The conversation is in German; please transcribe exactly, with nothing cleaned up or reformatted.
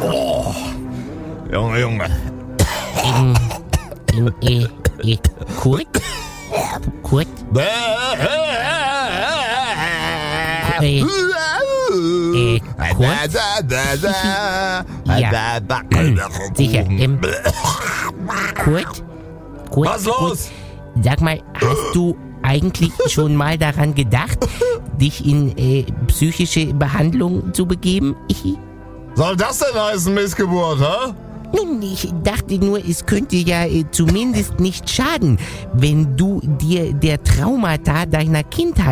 Oh, Junge, Junge. Ähm, ähm, äh, äh, Kurt? Kurt? Äh, äh, Kurt? Ja, sicher. Ähm, Kurt? Kurt? Was los? Kurt, sag mal, hast du eigentlich schon mal daran gedacht, dich in äh, psychische Behandlung zu begeben? Soll das denn heißen, Missgeburt, hä? Nun, ich dachte nur, es könnte ja äh, zumindest nicht schaden, wenn du dir der Traumata deiner Kindheit